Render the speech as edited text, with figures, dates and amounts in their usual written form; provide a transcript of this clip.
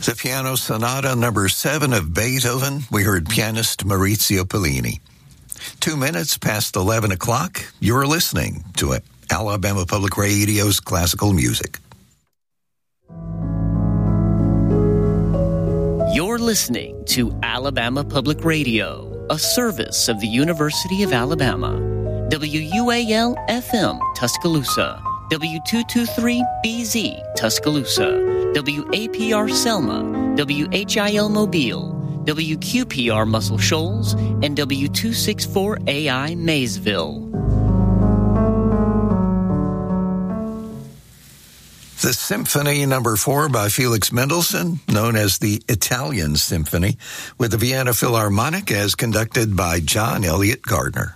The Piano Sonata number 7 of Beethoven, we heard pianist Maurizio Pollini. 2 minutes past 11 o'clock, you're listening to Alabama Public Radio's classical music. You're listening to Alabama Public Radio, a service of the University of Alabama. WUAL-FM, Tuscaloosa. W223BZ, Tuscaloosa. WAPR Selma. WHIL Mobile. WQPR Muscle Shoals. And W264AI Maysville. The Symphony number 4 by Felix Mendelssohn, known as the Italian Symphony, with the Vienna Philharmonic as conducted by John Elliott Gardner.